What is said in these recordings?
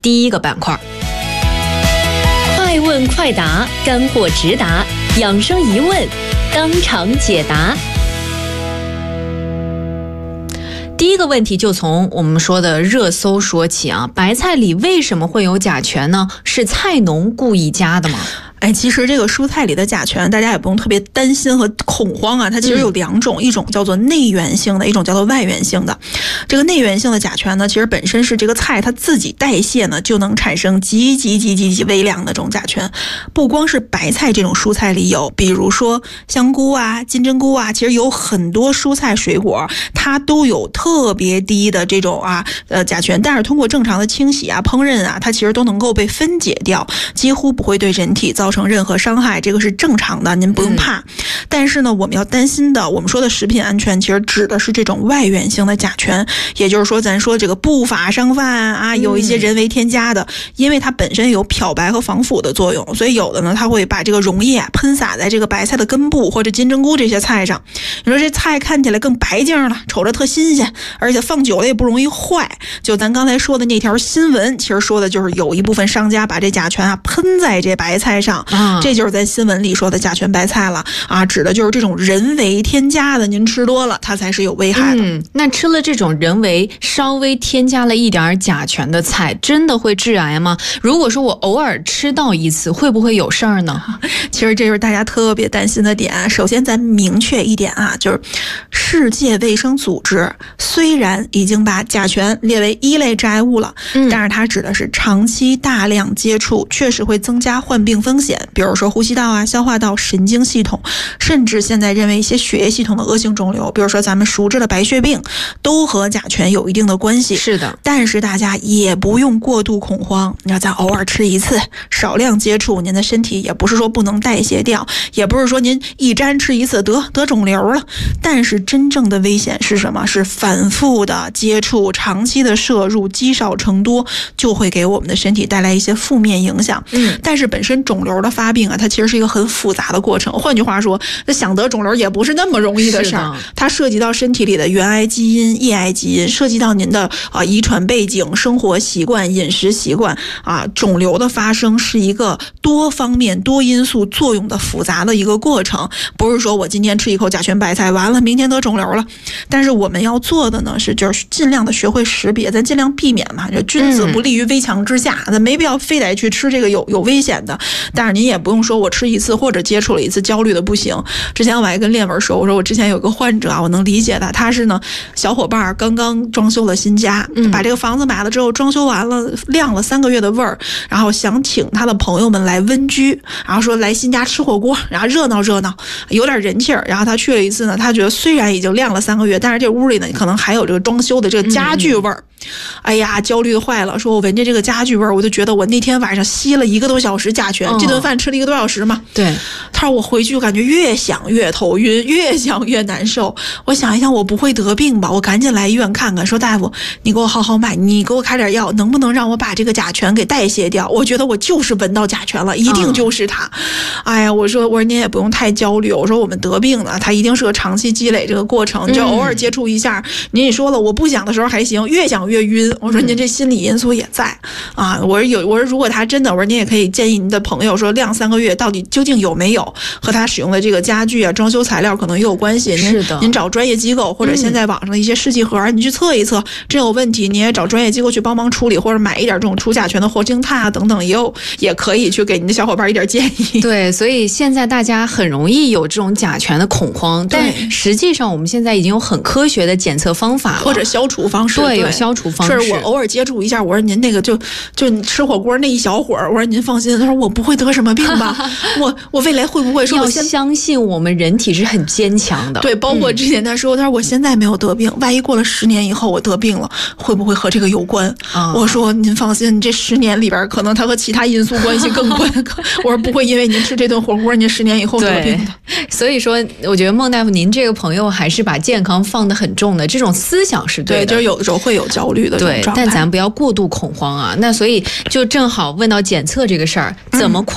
第一个板块。 快问快答，干货直达，养生疑问当场解答。 第一个问题就从我们说的热搜说起啊，白菜里为什么会有甲醛呢？是菜农故意加的吗？ 其实这个蔬菜里的甲醛，大家也不用特别担心和恐慌啊。它其实有两种，一种叫做内源性的，一种叫做外源性的。这个内源性的甲醛呢，其实本身是这个菜它自己代谢呢就能产生极微量的这种甲醛。不光是白菜这种蔬菜里有，比如说香菇啊、金针菇啊，其实有很多蔬菜水果它都有特别低的这种甲醛，但是通过正常的清洗啊、烹饪啊，它其实都能够被分解掉，几乎不会对人体造成任何伤害，这个是正常的，您不用怕。但是呢，我们要担心的，我们说的食品安全其实指的是这种外源性的甲醛，也就是说咱说这个不法商贩啊，有一些人为添加的，因为它本身有漂白和防腐的作用，所以有的呢它会把这个溶液喷洒在这个白菜的根部或者金针菇这些菜上。你说这菜看起来更白净了，瞅着特新鲜，而且放久了也不容易坏。就咱刚才说的那条新闻，其实说的就是有一部分商家把这甲醛喷在这白菜上，这就是咱新闻里说的甲醛白菜了啊，指的就是这种人为添加的，您吃多了它才是有危害的。 那吃了这种人为稍微添加了一点甲醛的菜，真的会致癌吗？如果说我偶尔吃到一次，会不会有事儿呢？ 其实这就是大家特别担心的点。首先咱明确一点啊，就是世界卫生组织虽然已经把甲醛列为一类致癌物了，但是它指的是长期大量接触确实会增加患病风险，比如说呼吸道啊、消化道、神经系统，甚至现在认为一些血液系统的恶性肿瘤，比如说咱们熟知的白血病，都和甲醛有一定的关系。 是的， 但是大家也不用过度恐慌，你要咱偶尔吃一次，少量接触，您的身体也不是说不能代谢掉，也不是说您一沾吃一次得肿瘤了。但是真正的危险是什么？是反复的接触、长期的摄入，积少成多，就会给我们的身体带来一些负面影响。但是本身肿瘤的发病啊，它其实是一个很复杂的过程。换句话说，那想得肿瘤也不是那么容易的事儿，它涉及到身体里的原癌基因、异癌基因，涉及到您的遗传背景、生活习惯、饮食习惯啊。肿瘤的发生是一个多方面、多因素作用的复杂的一个过程，不是说我今天吃一口甲醛白菜，完了明天得肿瘤了。但是我们要做的呢，就是尽量的学会识别，咱尽量避免嘛，就君子不立于危墙之下，咱没必要非得去吃这个有危险的。但是您也不用说我吃一次或者接触了一次焦虑的不行。之前我还跟练文说，我说我之前有个患者啊，我能理解的，他是呢小伙伴刚刚装修了新家，把这个房子买了之后装修完了，晾了3个月的味儿，然后想请他的朋友们来温居，然后说来新家吃火锅，然后热闹有点人气儿。然后他去了一次呢，他觉得虽然已经晾了3个月，但是这屋里呢可能还有这个装修的这个家具味儿。哎呀，焦虑坏了，说我闻着这个家具味儿，我就觉得我那天晚上吸了1个多小时甲醛，这顿饭吃了1个多小时嘛。 对， 他说我回去感觉越想越头晕，越想越难受。我想一想，我不会得病吧？我赶紧来医院看看，说大夫，你给我好好买，你给我开点药，能不能让我把这个甲醛给代谢掉？我觉得我就是闻到甲醛了，一定就是它。哎呀，我说您也不用太焦虑，我说我们得病呢，它一定是个长期积累这个过程，你就偶尔接触一下。您也说了，我不想的时候还行，越想越晕。我说您这心理因素也在啊。我说如果他真的，我说您也可以建议您的朋友说晾3个月到底究竟有没有和他使用的这个家具啊、装修材料可能也有关系。 是的， 您找专业机构或者现在网上的一些试剂盒，你去测一测，真有问题，你也找专业机构去帮忙处理，或者买一点这种除甲醛的活性炭啊等等，也可以去给您的小伙伴一点建议。 对，所以现在大家很容易有这种甲醛的恐慌，但实际上我们现在已经有很科学的检测方法了， 或者消除方式。 对，有消除方式。 是我偶尔接触一下，我说您那个就你吃火锅那一小会儿，我说您放心，他说我不会得什么病吧？我未来会不会说？ 要相信我们人体是很坚强的。 对，包括之前他说我现在没有得病，万一过了10年以后我得病了，会不会和这个有关？我说您放心，这10年里边可能它和其他因素关系更关。我说不会因为您吃这顿火锅，您10年以后得病的。 所以说，我觉得孟大夫您这个朋友还是把健康放得很重的，这种思想是对的。 对，就是有的时候会有焦虑的这种状态， 但咱不要过度恐慌啊。那所以就正好问到检测这个事儿，怎么快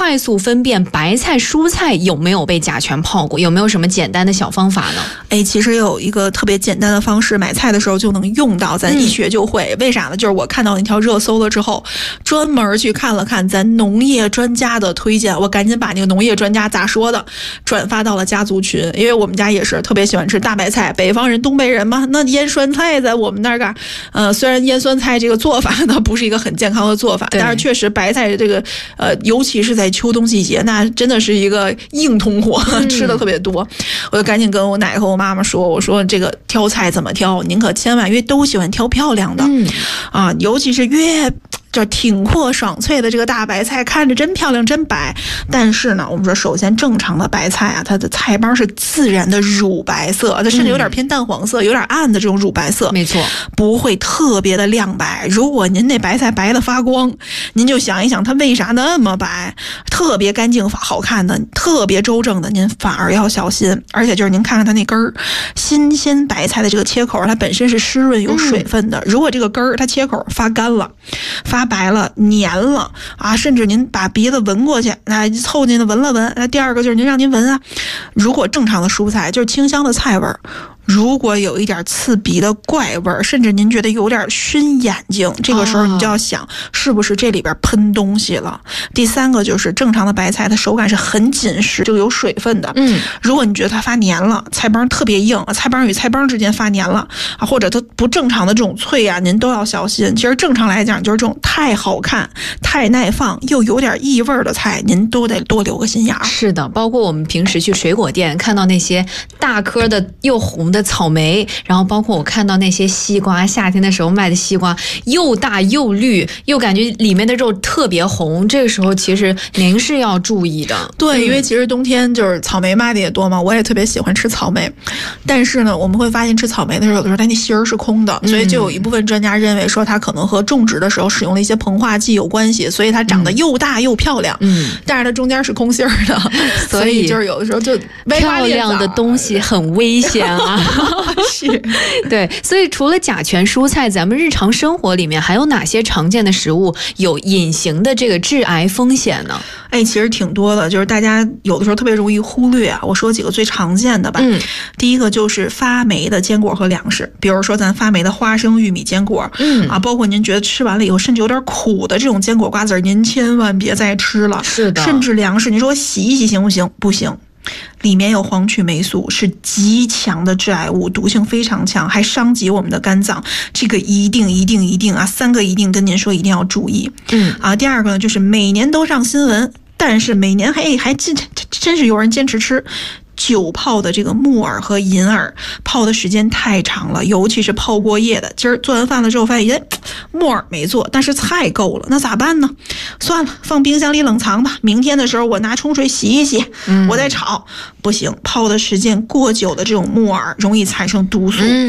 快速分辨白菜、蔬菜有没有被甲醛泡过？有没有什么简单的小方法呢？ 其实有一个特别简单的方式，买菜的时候就能用到，咱一学就会。为啥呢？就是我看到那条热搜了之后，专门去看了看咱农业专家的推荐，我赶紧把那个农业专家咋说的转发到了家族群，因为我们家也是特别喜欢吃大白菜，北方人、东北人嘛，那腌酸菜在我们那儿虽然腌酸菜这个做法呢不是一个很健康的做法，但是确实白菜这个尤其是在秋冬季节，那真的是一个硬通货，吃的特别多。我就赶紧跟我奶和我妈妈说，我说这个挑菜怎么挑，您可千万，因为都喜欢挑漂亮的，尤其是越这挺阔爽脆的这个大白菜，看着真漂亮真白。但是呢，我们说首先正常的白菜啊，它的菜帮是自然的乳白色，它甚至有点偏淡黄色，有点暗的这种乳白色， 没错， 不会特别的亮白。如果您那白菜白的发光，您就想一想它为啥那么白，特别干净好看的，特别周正的，您反而要小心。而且就是您看看它那根儿，新鲜白菜的这个切口，它本身是湿润有水分的，如果这个根儿它切口发干了、发白了、黏了啊，甚至您把鼻子闻过去，凑近的闻了闻。第二个就是您让您闻啊，如果正常的蔬菜就是清香的菜味儿，如果有一点刺鼻的怪味儿，甚至您觉得有点熏眼睛，这个时候你就要想是不是这里边喷东西了。第三个就是正常的白菜，它手感是很紧实，就有水分的。如果你觉得它发黏了，菜帮特别硬，菜帮与菜帮之间发黏了啊，或者它不正常的这种脆啊，您都要小心。其实正常来讲，就是这种太好看、太耐放又有点异味的菜，您都得多留个心眼儿。 是的，包括我们平时去水果店看到那些大颗的又红的草莓，然后包括我看到那些西瓜，夏天的时候卖的西瓜又大又绿，又感觉里面的肉特别红，这个时候其实您是要注意的。 对，因为其实冬天就是草莓卖的也多嘛，我也特别喜欢吃草莓，但是呢，我们会发现吃草莓的时候，有的时候它那芯儿是空的，所以就有一部分专家认为说它可能和种植的时候使用了一些膨化剂有关系，所以它长得又大又漂亮，但是它中间是空心儿的，所以就是有的时候就漂亮的东西很危险啊。 是， 对，所以除了甲醛蔬菜，咱们日常生活里面还有哪些常见的食物有隐形的这个致癌风险呢？ 其实挺多的，就是大家有的时候特别容易忽略啊。我说几个最常见的吧。第一个就是发霉的坚果和粮食，比如说咱发霉的花生、玉米、坚果，包括您觉得吃完了以后甚至有点苦的这种坚果、瓜子，您千万别再吃了。 是的， 甚至粮食，你说我洗一洗行不行？不行。里面有黄曲霉素，是极强的致癌物，毒性非常强，还伤及我们的肝脏。这个一定啊，3个一定跟您说，一定要注意。第二个呢，就是每年都上新闻，但是每年还真是有人坚持吃酒泡的这个木耳和银耳，泡的时间太长了，尤其是泡过夜的。今儿做完饭了之后发现，木耳没做，但是菜够了，那咋办呢？算了，放冰箱里冷藏吧。明天的时候我拿冲水洗一洗，我再炒。不行，泡的时间过久的这种木耳容易产生毒素。